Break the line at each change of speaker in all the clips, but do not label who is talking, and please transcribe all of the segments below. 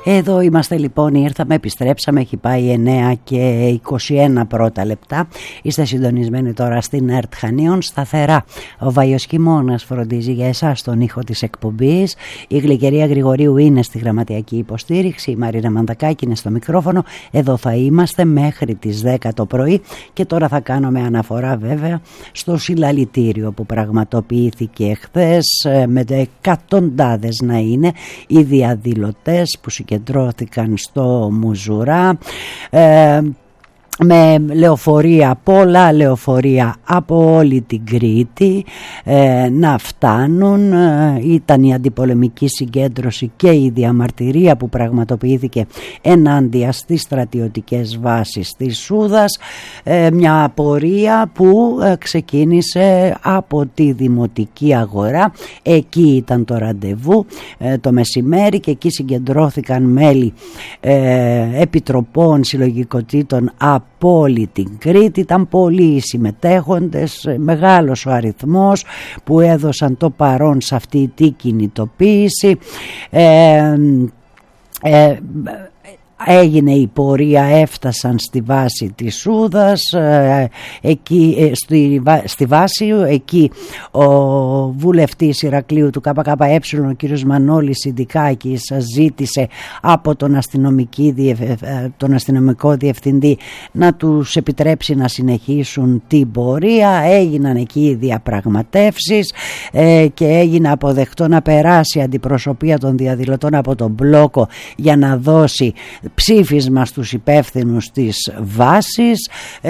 Εδώ είμαστε λοιπόν, ήρθαμε, επιστρέψαμε, έχει πάει 9 και 21 πρώτα λεπτά. Είστε συντονισμένοι τώρα στην ΕΡΤ Χανίων, σταθερά. Ο Βάιος Χειμώνας φροντίζει για εσάς τον ήχο της εκπομπής. Η Γλυκερία Γρηγορίου είναι στη γραμματιακή υποστήριξη. Η Μαρίνα Μαντακάκη είναι στο μικρόφωνο. Εδώ θα είμαστε μέχρι τις 10 το πρωί. Και τώρα θα κάνουμε αναφορά βέβαια στο συλλαλητήριο που πραγματοποιήθηκε χθες, με εκατοντάδες να είναι οι διαδηλωτές που συγκεντρώθηκαν στο Μουζουρά, με λεωφορεία, πολλά λεωφορεία από όλη την Κρήτη να φτάνουν. Ήταν η αντιπολεμική συγκέντρωση και η διαμαρτυρία που πραγματοποιήθηκε ενάντια στις στρατιωτικές βάσεις της Σούδας, μια πορεία που ξεκίνησε από τη Δημοτική Αγορά. Εκεί ήταν το ραντεβού το μεσημέρι και εκεί συγκεντρώθηκαν μέλη επιτροπών συλλογικοτήτων από όλη την Κρήτη. Ήταν πολλοί οι συμμετέχοντες, μεγάλος ο αριθμός που έδωσαν το παρόν σε αυτή την κινητοποίηση. Έγινε η πορεία, έφτασαν στη βάση της Σούδας, εκεί, στη βάση εκεί ο βουλευτής Ηρακλείου του ΚΚΕ, ο κ. Μανώλης Συντικάκης, ζήτησε από τον αστυνομικό διευθυντή να τους επιτρέψει να συνεχίσουν την πορεία. Έγιναν εκεί οι διαπραγματεύσεις και έγινε αποδεκτό να περάσει η αντιπροσωπεία των διαδηλωτών από τον μπλόκο για να δώσει ψήφισμα στους υπεύθυνους της βάσης.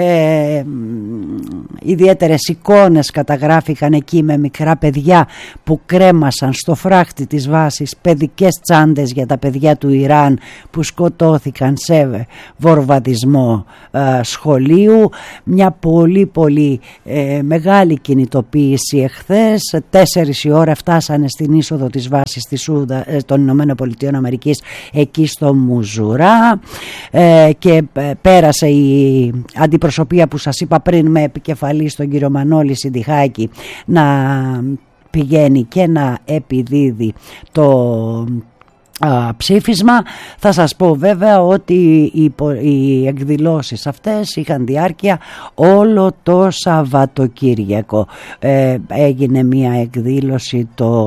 Ιδιαίτερες εικόνες καταγράφηκαν εκεί με μικρά παιδιά που κρέμασαν στο φράχτη της βάσης παιδικές τσάντες για τα παιδιά του Ιράν που σκοτώθηκαν σε βορβαδισμό σχολείου. Μια πολύ μεγάλη κινητοποίηση εχθές. 4 η ώρα φτάσανε στην είσοδο της βάσης της Σούδα, των Ηνωμένων Πολιτειών Αμερικής, εκεί στο Μουζουρά, και πέρασε η αντιπροσωπεία που σας είπα πριν με επικεφαλή στον κύριο Μανώλη Συντιχάκη να πηγαίνει και να επιδίδει το ψήφισμα. Θα σας πω βέβαια ότι οι εκδηλώσεις αυτές είχαν διάρκεια όλο το Σαββατοκύριακο. Έγινε μια εκδήλωση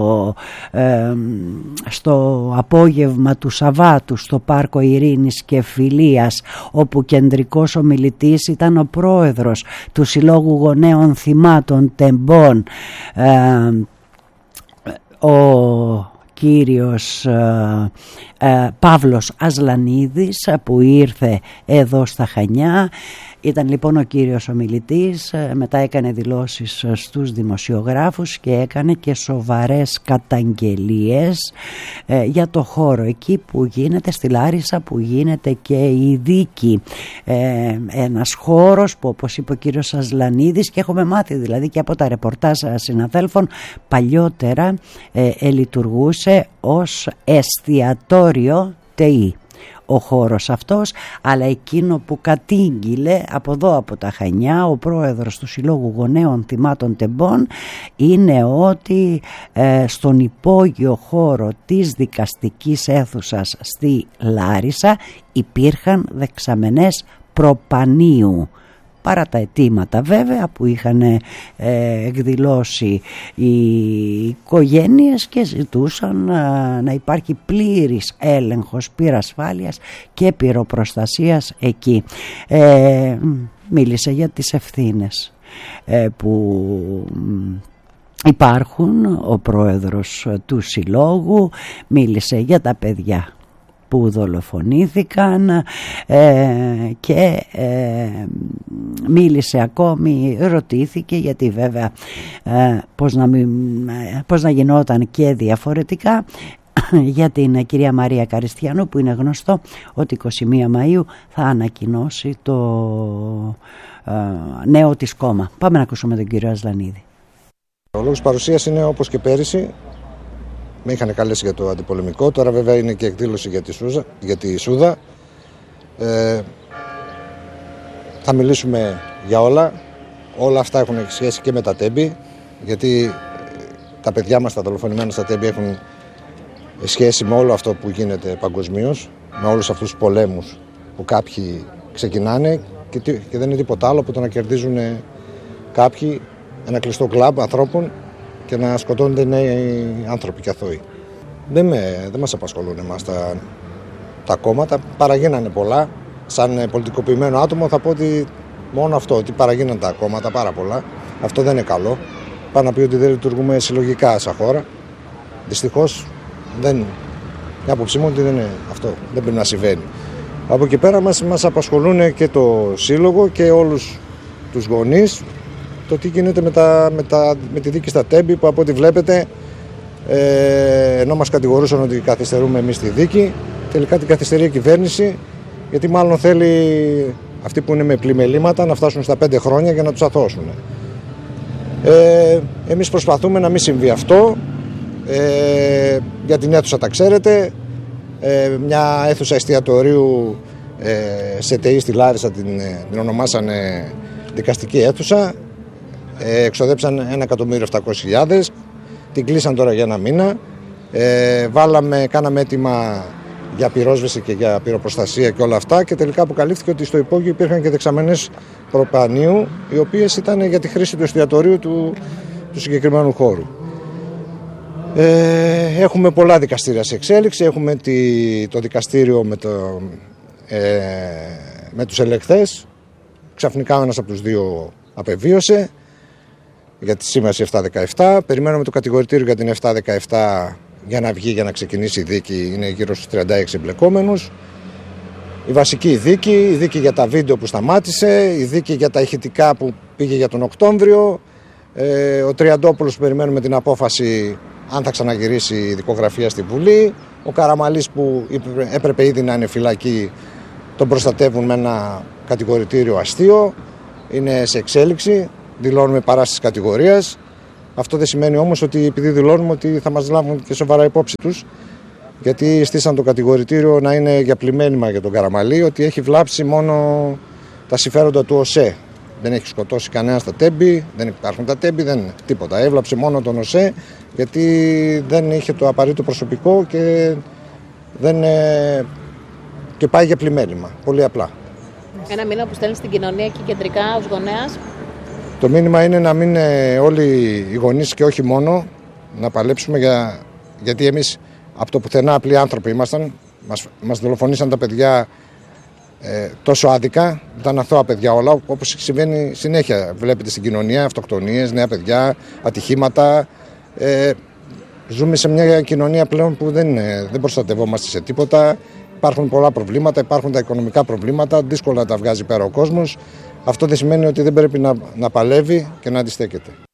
στο απόγευμα του Σαββάτου στο Πάρκο Ειρήνης και Φιλίας, όπου κεντρικός ομιλητής ήταν ο πρόεδρος του Συλλόγου Γονέων Θυμάτων Τεμπών, ο κύριος Παύλος Ασλανίδης, που ήρθε εδώ στα Χανιά. Ήταν λοιπόν ο κύριος ομιλητής, μετά έκανε δηλώσεις στους δημοσιογράφους και έκανε και σοβαρές καταγγελίες για το χώρο εκεί που γίνεται, στη Λάρισα, που γίνεται και η δίκη. Ένας χώρος που, όπως είπε ο κύριος Ασλανίδης, και έχουμε μάθει δηλαδή και από τα ρεπορτάζ συναδέλφων, παλιότερα λειτουργούσε ως εστιατόριο ΤΕΗ ο χώρος αυτός, αλλά εκείνο που κατήγγειλε από εδώ, από τα Χανιά, ο πρόεδρος του Συλλόγου Γονέων Θυμάτων Τεμπών, είναι ότι στον υπόγειο χώρο της δικαστικής αίθουσας στη Λάρισα υπήρχαν δεξαμενές προπανίου, παρά τα αιτήματα βέβαια που είχαν εκδηλώσει οι οικογένειες και ζητούσαν να υπάρχει πλήρης έλεγχος πυρασφάλειας και πυροπροστασίας εκεί. Μίλησε για τις ευθύνες που υπάρχουν ο πρόεδρος του συλλόγου, μίλησε για τα παιδιά που δολοφονήθηκαν και μίλησε ακόμη, ρωτήθηκε γιατί βέβαια πώς να γινόταν και διαφορετικά, για την κυρία Μαρία Καριστιανού, που είναι γνωστό ότι 21 Μαΐου θα ανακοινώσει το νέο της κόμμα. Πάμε να ακούσουμε τον κύριο Ασλανίδη.
Ο λόγος παρουσίας είναι όπως και πέρυσι. Με είχαν καλέσει για το αντιπολεμικό, τώρα βέβαια είναι και εκδήλωση για τη Σούδα. Θα μιλήσουμε για όλα. Όλα αυτά έχουν σχέση και με τα Τέμπη, γιατί τα παιδιά μας, τα δολοφονημένα στα Τέμπη, έχουν σχέση με όλο αυτό που γίνεται παγκοσμίως, με όλους αυτούς τους πολέμους που κάποιοι ξεκινάνε και δεν είναι τίποτα άλλο από το να κερδίζουν κάποιοι ένα κλειστό κλαμπ ανθρώπων και να σκοτώνονται νέοι άνθρωποι και αθώοι. Δεν μας απασχολούν εμάς τα κόμματα, παραγίνανε πολλά. Σαν πολιτικοποιημένο άτομο θα πω ότι μόνο αυτό, ότι παραγίνανε τα κόμματα πάρα πολλά. Αυτό δεν είναι καλό. Πάνω να πει ότι δεν λειτουργούμε συλλογικά σαν χώρα. Δυστυχώς η άποψή μου ότι δεν είναι αυτό, δεν πρέπει να συμβαίνει. Από εκεί πέρα μας απασχολούν και το σύλλογο και όλους τους γονείς το τι γίνεται με τη δίκη στα Τέμπη, που από ό,τι βλέπετε ενώ μας κατηγορούσαν ότι καθυστερούμε εμείς τη δίκη, τελικά την καθυστερεί η κυβέρνηση, γιατί μάλλον θέλει αυτοί που είναι με πλημελήματα να φτάσουν στα 5 χρόνια για να τους αθώσουν. Εμείς προσπαθούμε να μην συμβεί αυτό. Για την αίθουσα τα ξέρετε, μια αίθουσα εστιατορίου σε ΤΕΗ στη Λάρισα την ονομάσανε δικαστική αίθουσα, εξοδέψαν 1.700.000, την κλείσαν τώρα για ένα μήνα, κάναμε έτοιμα για πυρόσβεση και για πυροπροστασία και όλα αυτά και τελικά αποκαλύφθηκε ότι στο υπόγειο υπήρχαν και δεξαμενές προπανίου, οι οποίες ήταν για τη χρήση του εστιατορίου του συγκεκριμένου χώρου. Έχουμε πολλά δικαστήρια σε εξέλιξη, έχουμε το δικαστήριο με τους ελεγχθές. Ξαφνικά ένας από τους δύο απεβίωσε για τη σύμβαση 717. Περιμένουμε το κατηγορητήριο για την 717 για να βγει, για να ξεκινήσει η δίκη. Είναι γύρω στους 36 εμπλεκόμενους. Η βασική δίκη, η δίκη για τα βίντεο που σταμάτησε, η δίκη για τα ηχητικά που πήγε για τον Οκτώβριο, ο Τριαντόπουλος που περιμένουμε την απόφαση αν θα ξαναγυρίσει η δικογραφία στη Βουλή, ο Καραμαλής που έπρεπε ήδη να είναι φυλακή, τον προστατεύουν με ένα κατηγορητήριο αστείο, είναι σε εξέλιξη, δηλώνουμε παράσταση κατηγορίας. Αυτό δεν σημαίνει όμως ότι επειδή δηλώνουμε ότι θα μας λάβουν και σοβαρά υπόψη τους, γιατί στήσαν το κατηγορητήριο να είναι για πλημέλημα για τον Καραμαλή, ότι έχει βλάψει μόνο τα συμφέροντα του ΟΣΕ. Δεν έχει σκοτώσει κανένα στα Τέμπη, δεν υπάρχουν τα Τέμπη, δεν τίποτα. Έβλαψε μόνο τον ΟΣΕ, γιατί δεν είχε το απαραίτητο προσωπικό και πάει για πλημέλημα. Πολύ απλά.
Ένα μήνυμα που στέλνει στην κοινωνία και κεντρικά ως γονέας.
Το μήνυμα είναι να μην όλοι οι γονείς και όχι μόνο να παλέψουμε γιατί εμείς από το πουθενά απλοί άνθρωποι ήμασταν. Μας δολοφονήσαν τα παιδιά τόσο άδικα, ήταν αθώα παιδιά όλα, όπως συμβαίνει συνέχεια. Βλέπετε στην κοινωνία αυτοκτονίες, νέα παιδιά, ατυχήματα. Ζούμε σε μια κοινωνία πλέον που δεν προστατευόμαστε σε τίποτα. Υπάρχουν πολλά προβλήματα, υπάρχουν τα οικονομικά προβλήματα, δύσκολα τα βγάζει πέρα ο κόσμος. Αυτό δεν σημαίνει ότι δεν πρέπει να παλεύει και να αντιστέκεται.